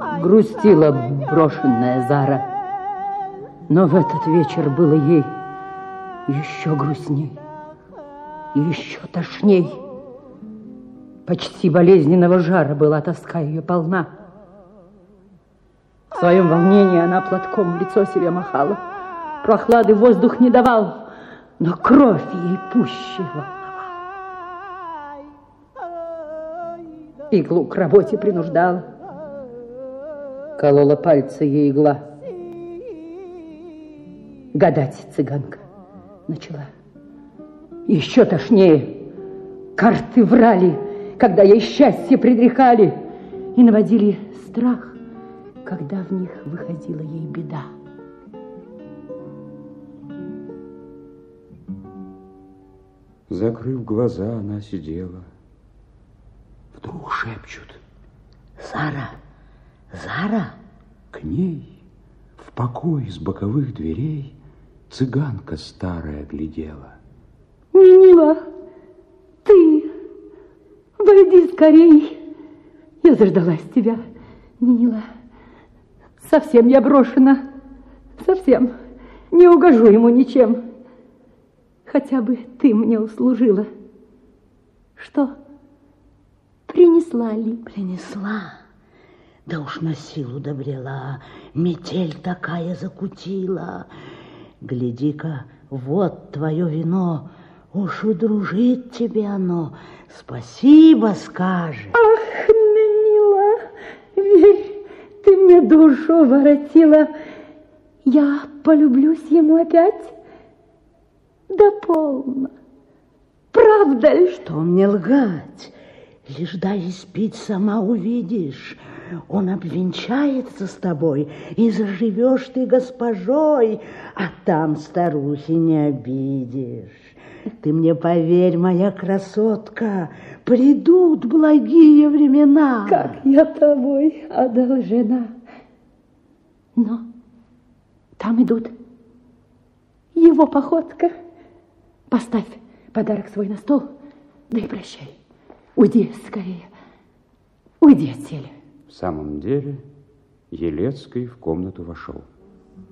грустила брошенная Зара. Но в этот вечер было ей еще грустней, еще тошней. Почти болезненного жара была тоска ее полна. В своем волнении она платком в лицо себе махала. Прохлады воздух не давал, но кровь ей пуще волновала. Иглу к работе принуждала. Колола пальцы ей игла. Гадать цыганка начала. Еще тошнее. Карты врали, когда ей счастье предрекали, и наводили страх, когда в них выходила ей беда. Закрыв глаза, она сидела. Вдруг шепчут: Зара, Зара. К ней в покой с боковых дверей цыганка старая глядела. Нинила, ты, войди скорей. Я заждалась тебя, Нинила. Совсем я брошена, совсем. Не угожу ему ничем. Хотя бы ты мне услужила. Что, принесла ли? Принесла. Да уж на силу добрела, метель такая закутила. Гляди-ка, вот твое вино, уж удружит тебе оно, спасибо скажет. Ах, Нинила, верь, ты мне душу воротила. Я полюблюсь ему опять? Да полно. Правда ли? Что мне лгать? Лишь дай испить, сама увидишь. Он обвенчается с тобой, и заживешь ты госпожой, а там старухи не обидишь. Ты мне поверь, моя красотка, придут благие времена. Как я тобой одолжена. Но там идут. Его походка. Поставь подарок свой на стол, да и прощай. Уйди скорее. Уйди отсель. В самом деле Елецкий в комнату вошел.